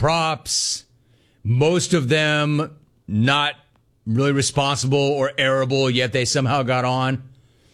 props, most of them not really responsible or arable, yet they somehow got on.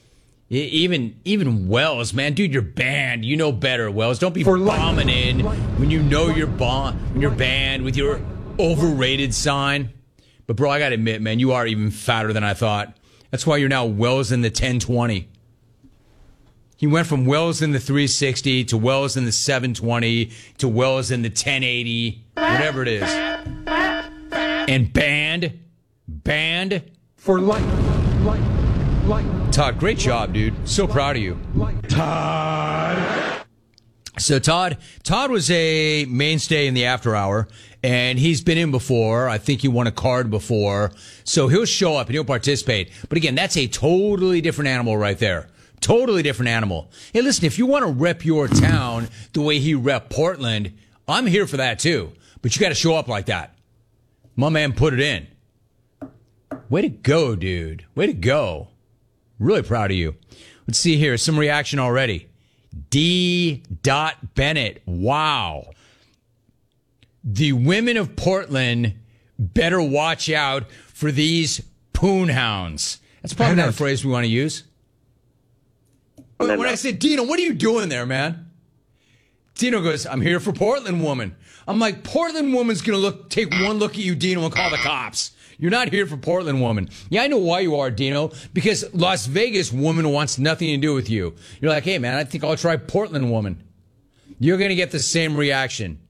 Even Wells, man, dude, you're banned. You know better, Wells. Don't be bombing in when you know when you're banned with your overrated sign. But bro, I gotta admit, man, you are even fatter than I thought. That's why you're now Wells in the 1020. He went from Wells in the 360 to Wells in the 720 to Wells in the 1080, whatever it is. And banned for life. Todd, great job, dude. So proud of you. Todd. So Todd was a mainstay in the after hour, and he's been in before. I think he won a card before. So he'll show up and he'll participate. But again, that's a totally different animal right there. Totally different animal. Hey, listen, if you want to rep your town the way he rep Portland, I'm here for that too. But you got to show up like that. My man put it in. Way to go, dude. Way to go. Really proud of you. Let's see here. Some reaction already. D. Bennett. Wow. The women of Portland better watch out for these poon hounds. That's probably not a phrase we want to use. When I said, Dino, what are you doing there, man? Dino goes, I'm here for Portland woman. I'm like, Portland woman's going to take one look at you, Dino, and call the cops. You're not here for Portland woman. Yeah, I know why you are, Dino, because Las Vegas woman wants nothing to do with you. You're like, hey, man, I think I'll try Portland woman. You're going to get the same reaction.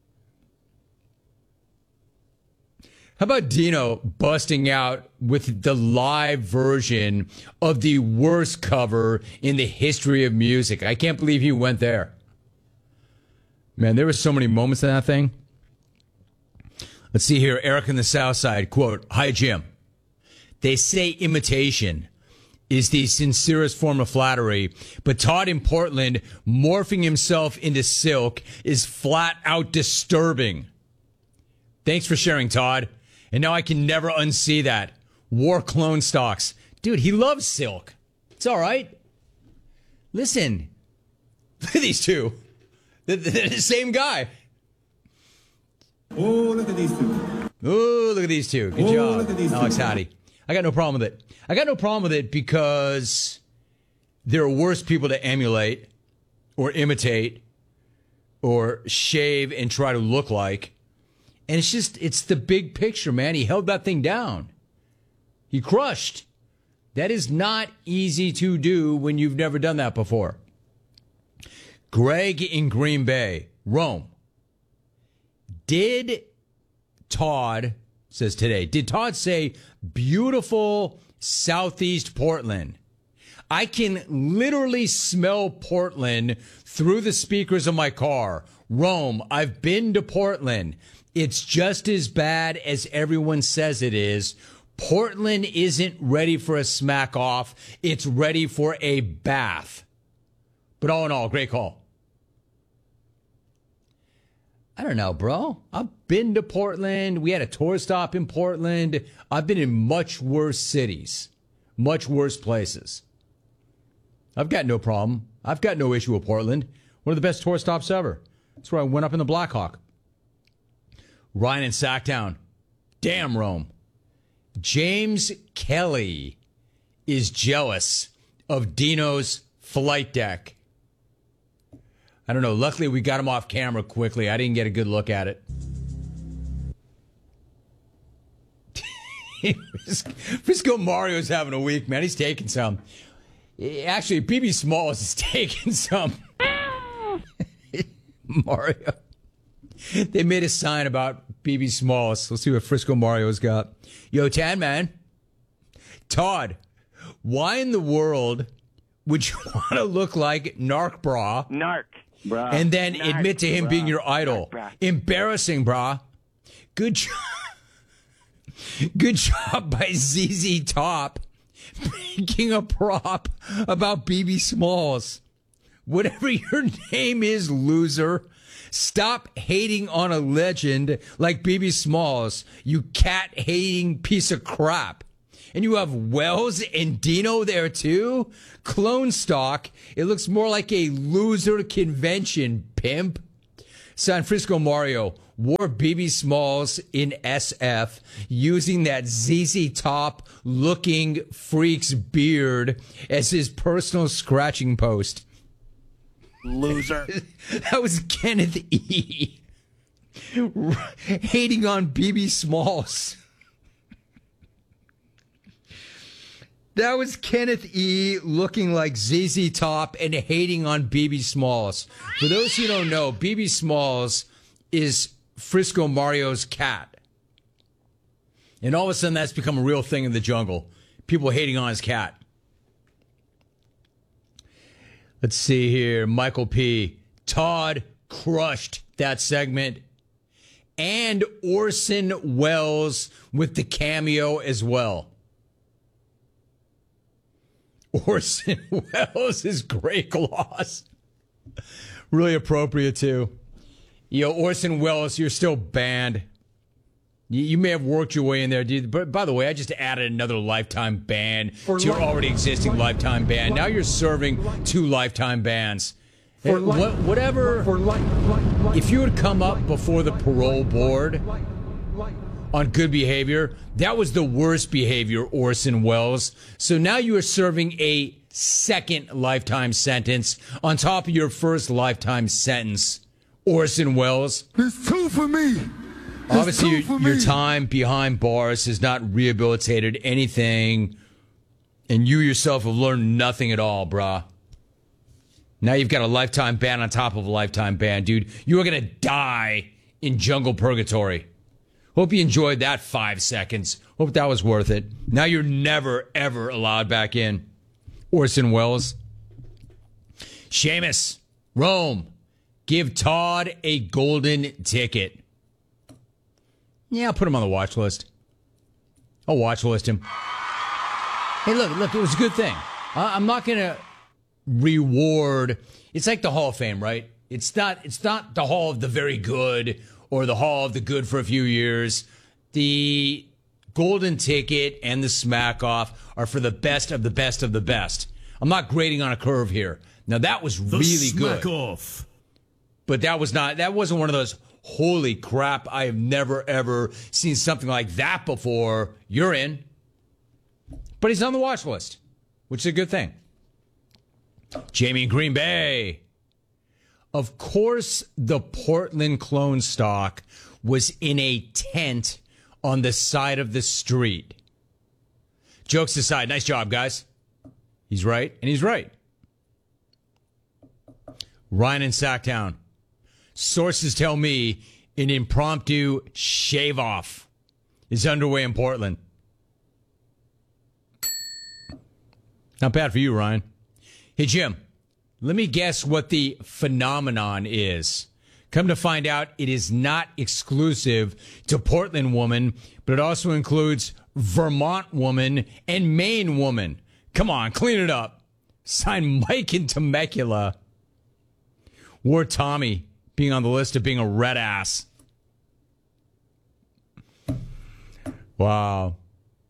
How about Dino busting out with the live version of the worst cover in the history of music? I can't believe he went there. Man, there were so many moments in that thing. Let's see here. Eric in the South Side, quote, "Hi, Jim. They say imitation is the sincerest form of flattery, but Todd in Portland morphing himself into Silk is flat out disturbing. Thanks for sharing, Todd. And now I can never unsee that. War clone stocks. Dude, he loves Silk. It's all right. Listen, look at these two. They're the same guy. Oh, look at these two. Oh, look at these two. Good job, look at these Alex two. Hattie. I got no problem with it. I got no problem with it because there are worse people to emulate or imitate or shave and try to look like. And it's the big picture, man. He held that thing down. He crushed. That is not easy to do when you've never done that before. Greg in Green Bay, Rome. Did Todd say beautiful Southeast Portland? I can literally smell Portland through the speakers of my car. Rome, I've been to Portland. It's just as bad as everyone says it is. Portland isn't ready for a smack off. It's ready for a bath. But all in all, great call. I don't know, bro. I've been to Portland. We had a tour stop in Portland. I've been in much worse cities, much worse places. I've got no problem. I've got no issue with Portland. One of the best tour stops ever. That's where I went up in the Blackhawk. Ryan in Sacktown. Damn, Rome. James Kelly is jealous of Dino's flight deck. I don't know. Luckily, we got him off camera quickly. I didn't get a good look at it. Frisco Mario's having a week, man. He's taking some. Actually, BB Smalls is taking some. Mario. They made a sign about BB Smalls. Let's see what Frisco Mario's got. Yo, Tan Man. Todd, why in the world would you want to look like Narc Bra? Narc. Bruh. And then admit to him being your idol. Embarrassing, brah. Good job. Good job by ZZ Top making a prop about BB Smalls. Whatever your name is, loser, stop hating on a legend like BB Smalls, you cat-hating piece of crap. And you have Wells and Dino there too? Clone stock. It looks more like a loser convention, pimp. San Francisco Mario, wore BB Smalls in SF using that ZZ Top looking freak's beard as his personal scratching post. Loser. That was Kenneth E. hating on BB Smalls. That was Kenneth E. looking like ZZ Top and hating on BB Smalls. For those who don't know, BB Smalls is Frisco Mario's cat. And all of a sudden, that's become a real thing in the jungle. People hating on his cat. Let's see here. Michael P. Todd crushed that segment. And Orson Welles with the cameo as well. Orson Welles is Great Gloss. Really appropriate, too. Yo, Orson Welles, you're still banned. You may have worked your way in there, dude. But by the way, I just added another lifetime ban to your already existing lifetime ban. Now you're serving 2 lifetime bans. Whatever. If you would come up before the parole board on good behavior, that was the worst behavior, Orson Welles. So now you are serving a second lifetime sentence on top of your first lifetime sentence, Orson Welles. It's 2 for me. Obviously, your time behind bars has not rehabilitated anything, and you yourself have learned nothing at all, brah. Now you've got a lifetime ban on top of a lifetime ban, dude. You are going to die in jungle purgatory. Hope you enjoyed that 5 seconds. Hope that was worth it. Now you're never, ever allowed back in. Orson Welles. Seamus, Rome, give Todd a golden ticket. Yeah, I'll put him on the watch list. I'll watch list him. Hey, look, it was a good thing. I'm not going to reward. It's like the Hall of Fame, right? It's not the Hall of the Very Good or the Hall of the Good for a few years. The golden ticket and the smack off are for the best of the best of the best. I'm not grading on a curve here. Now that was really good. Off. But that wasn't one of those holy crap, I have never ever seen something like that before. You're in. But he's on the watch list, which is a good thing. Jamie in Green Bay. Of course, the Portland clone stock was in a tent on the side of the street. Jokes aside, nice job, guys. He's right, and he's right. Ryan in Sacktown. Sources tell me an impromptu shave-off is underway in Portland. Not bad for you, Ryan. Hey, Jim, let me guess what the phenomenon is. Come to find out, it is not exclusive to Portland woman, but it also includes Vermont woman and Maine woman. Come on, clean it up. Sign Mike in Temecula. War Tommy being on the list of being a red ass. Wow.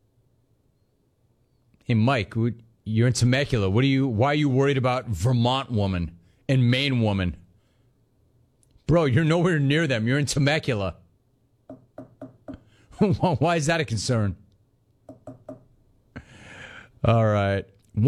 Hey, Mike, you're in Temecula. Why are you worried about Vermont woman and Maine woman? Bro, you're nowhere near them. You're in Temecula. Why is that a concern? All right.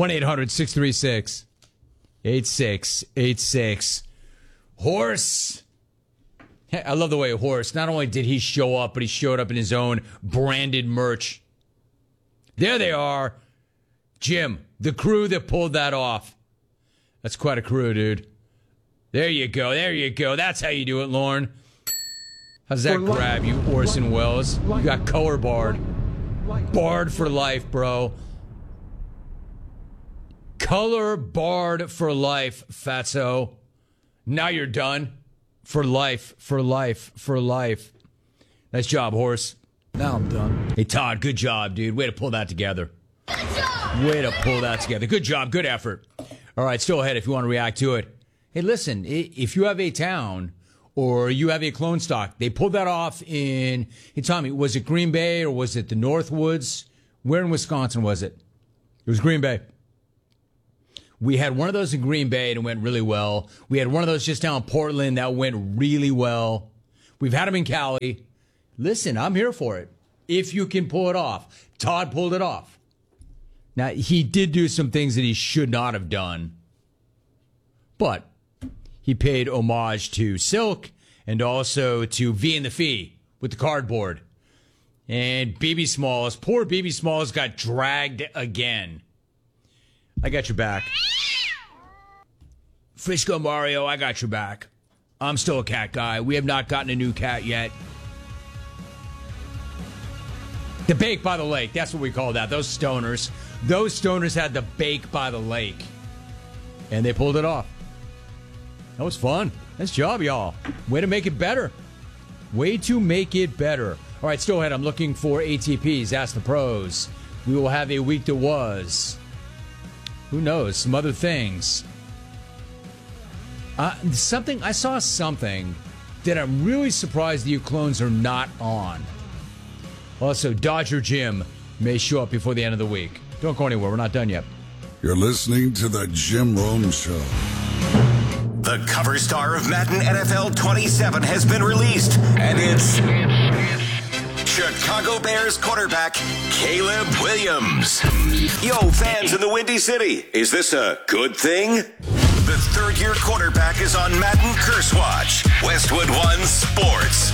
1-800-636-8686. Horse. Hey, I love the way Horse, not only did he show up, but he showed up in his own branded merch. There they are. Jim, the crew that pulled that off. That's quite a crew, dude. There you go. There you go. That's how you do it, Lorne. How's that grab, you Orson Welles? You got color barred. Barred for life, bro. Color barred for life, fatso. Now you're done. For life, for life, for life. Nice job, Horse. Now I'm done. Hey, Todd, good job, dude. Way to pull that together. Way to pull that together. Good job, good effort. All right, still ahead if you want to react to it. Hey, listen, if you have a town or you have a clone stock, they pulled that off in, hey, Tommy, was it Green Bay or was it the Northwoods? Where in Wisconsin was it? It was Green Bay. We had one of those in Green Bay and it went really well. We had one of those just down in Portland that went really well. We've had him in Cali. Listen, I'm here for it. If you can pull it off. Todd pulled it off. Now, he did do some things that he should not have done. But he paid homage to Silk and also to V and the Fee with the cardboard. And BB Smalls, poor BB Smalls got dragged again. I got your back. Frisco Mario, I got your back. I'm still a cat guy. We have not gotten a new cat yet. The bake by the lake, that's what we call that. Those stoners had the bake by the lake. And they pulled it off. That was fun. Nice job, y'all. Way to make it better. Way to make it better. All right, still ahead. I'm looking for ATPs. Ask the pros. We will have a week that was. Who knows? Some other things. I saw something that I'm really surprised the clones are not on. Also, Dodger Jim may show up before the end of the week. Don't go anywhere. We're not done yet. You're listening to the Jim Rome Show. The cover star of Madden NFL 27 has been released, and it's Chicago Bears quarterback Caleb Williams. Yo, fans in the Windy City, is this a good thing? The third-year quarterback is on Madden Curse Watch. Westwood One Sports.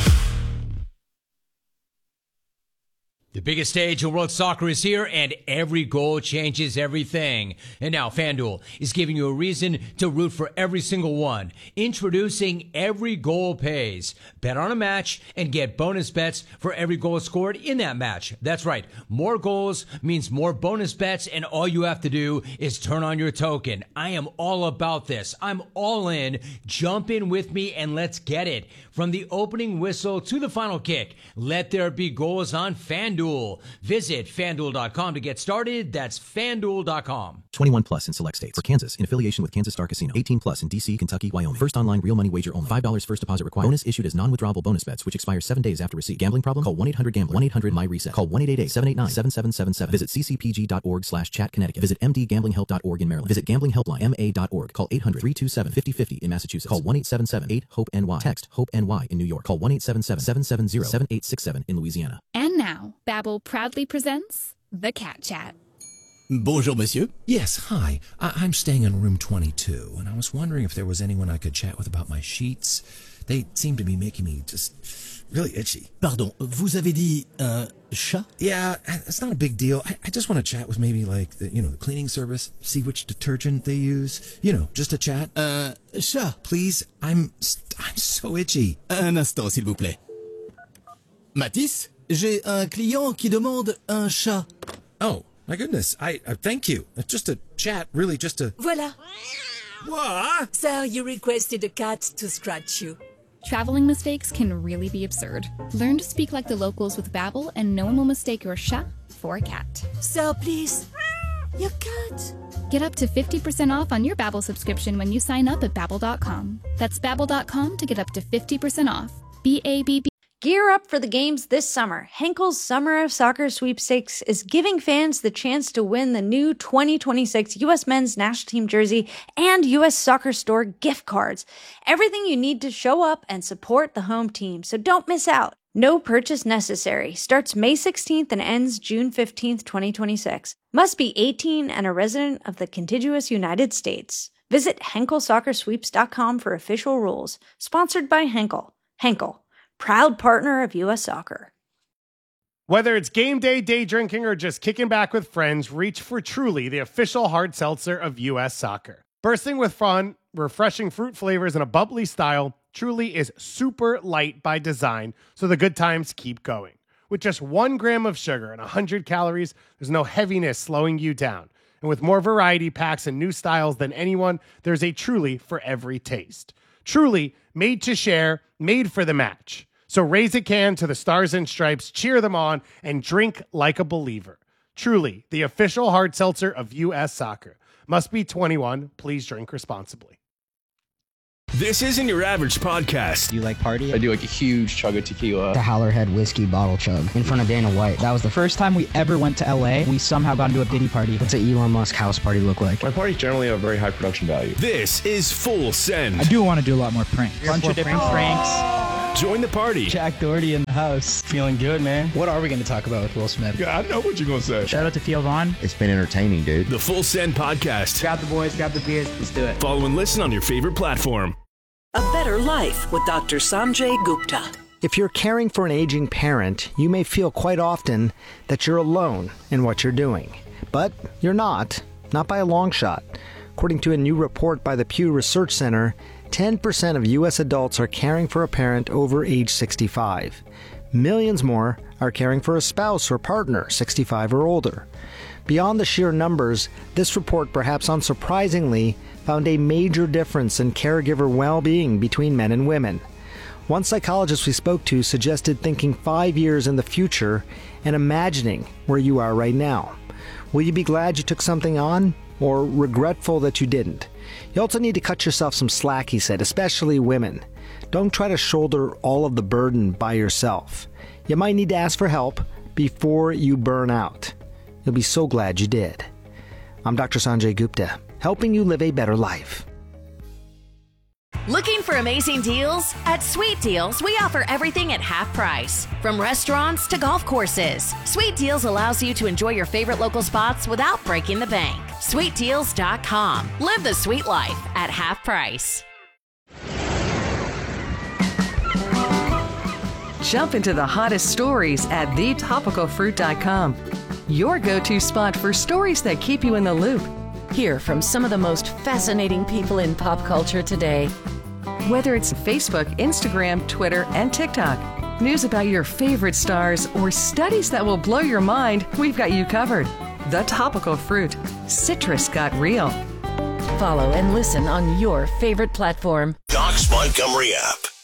The biggest stage in world soccer is here, and every goal changes everything. And now FanDuel is giving you a reason to root for every single one. Introducing Every Goal Pays. Bet on a match and get bonus bets for every goal scored in that match. That's right. More goals means more bonus bets, and all you have to do is turn on your token. I am all about this. I'm all in. Jump in with me and let's get it. From the opening whistle to the final kick, let there be goals on FanDuel. Visit FanDuel.com to get started. That's FanDuel.com. 21 plus in select states. For Kansas, in affiliation with Kansas Star Casino. 18 plus in D.C., Kentucky, Wyoming. First online real money wager only. $5 first deposit required. Bonus issued as non-withdrawable bonus bets, which expire 7 days after receipt. Gambling problem? Call 1-800-GAMBLER. 1-800-MY-RESET. Call 1-888-789-7777. Visit ccpg.org/chat Connecticut. Visit mdgamblinghelp.org in Maryland. Visit gamblinghelpline.ma.org. Call 800-327-5050 in Massachusetts. Call 1-877-8-HOPE-NY. Text HOPE-NY in New York. Call 1-877-770-7867 in Louisiana. And now, Babbel proudly presents The Cat Chat. Bonjour, monsieur. Yes, hi. I'm staying in room 22, and I was wondering if there was anyone I could chat with about my sheets. They seem to be making me just really itchy. Pardon, vous avez dit un chat? Yeah, it's not a big deal. I just want to chat with maybe like the cleaning service, see which detergent they use. Just a chat. Chat. Please, I'm so itchy. Un instant, s'il vous plaît. Matisse, j'ai un client qui demande un chat. Oh. My goodness, I thank you. Just a chat, really, just a... Voila. What? Sir, you requested a cat to scratch you. Traveling mistakes can really be absurd. Learn to speak like the locals with Babbel, and no one will mistake your chat for a cat. Sir, please. Your cat. Get up to 50% off on your Babbel subscription when you sign up at Babbel.com. That's Babbel.com to get up to 50% off. BABB. Gear up for the games this summer. Henkel's Summer of Soccer Sweepstakes is giving fans the chance to win the new 2026 U.S. Men's National Team jersey and U.S. Soccer Store gift cards. Everything you need to show up and support the home team, so don't miss out. No purchase necessary. Starts May 16th and ends June 15th, 2026. Must be 18 and a resident of the contiguous United States. Visit HenkelSoccerSweeps.com for official rules. Sponsored by Henkel. Henkel. Proud partner of U.S. Soccer. Whether it's game day, day drinking, or just kicking back with friends, reach for Truly, the official hard seltzer of U.S. Soccer. Bursting with fun, refreshing fruit flavors, and a bubbly style, Truly is super light by design, so the good times keep going. With just 1 gram of sugar and 100 calories, there's no heaviness slowing you down. And with more variety packs and new styles than anyone, there's a Truly for every taste. Truly, made to share, made for the match. So raise a can to the Stars and Stripes, cheer them on, and drink like a believer. Truly, the official hard seltzer of U.S. Soccer. Must be 21. Please drink responsibly. This isn't your average podcast. Do you like party? I do like a huge chug of tequila. The Howlerhead whiskey bottle chug in front of Dana White. That was the first time we ever went to LA. We somehow got into a Diddy party. What's an Elon Musk house party look like? My parties generally have very high production value. This is Full Send. I do want to do a lot more pranks. Bunch of different pranks. Join the party. Jack Doherty in the house. Feeling good, man. What are we going to talk about with Will Smith? Yeah, I know what you're going to say. Shout out to Theo Vaughn. It's been entertaining, dude. The Full Send Podcast. Grab the boys, grab the beers. Let's do it. Follow and listen on your favorite platform. A Better Life with Dr. Sanjay Gupta. If you're caring for an aging parent, you may feel quite often that you're alone in what you're doing. But you're not by a long shot. According to a new report by the Pew Research Center, 10% of U.S. adults are caring for a parent over age 65. Millions more are caring for a spouse or partner 65 or older. Beyond the sheer numbers, this report, perhaps unsurprisingly, found a major difference in caregiver well-being between men and women. One psychologist we spoke to suggested thinking 5 years in the future and imagining where you are right now. Will you be glad you took something on, or regretful that you didn't? You also need to cut yourself some slack, he said, especially women. Don't try to shoulder all of the burden by yourself. You might need to ask for help before you burn out. You'll be so glad you did. I'm Dr. Sanjay Gupta, helping you live a better life. Looking for amazing deals? At Sweet Deals, we offer everything at half price. From restaurants to golf courses, Sweet Deals allows you to enjoy your favorite local spots without breaking the bank. SweetDeals.com. Live the sweet life at half price. Jump into the hottest stories at thetopicalfruit.com. Your go-to spot for stories that keep you in the loop. Hear from some of the most fascinating people in pop culture today. Whether it's Facebook, Instagram, Twitter, and TikTok, news about your favorite stars, or studies that will blow your mind, we've got you covered. The Topical Fruit. Citrus got real. Follow and listen on your favorite platform. Doc's Montgomery app.